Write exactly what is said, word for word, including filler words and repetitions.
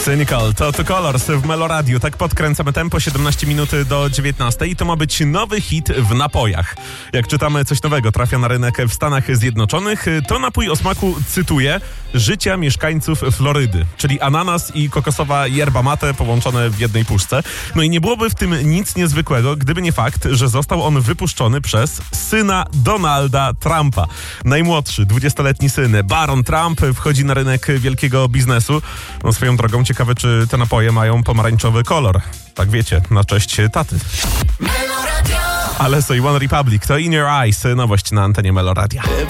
Cynical, to The Colors w Meloradiu. Tak podkręcamy tempo, siedemnaście minut do dziewiętnastej i to ma być nowy hit w napojach. Jak czytamy, coś nowego trafia na rynek w Stanach Zjednoczonych. To napój o smaku, cytuję, życia mieszkańców Florydy, czyli ananas i kokosowa yerba mate połączone w jednej puszce. No i nie byłoby w tym nic niezwykłego, gdyby nie fakt, że został on wypuszczony przez syna Donalda Trumpa. Najmłodszy, dwudziestoletni syn, Baron Trump, wchodzi na rynek wielkiego biznesu. No swoją drogą, ciekawe, czy te napoje mają pomarańczowy kolor. Tak wiecie, na cześć taty. Ale so i One Republic, to In Your Eyes, nowość na antenie Meloradia.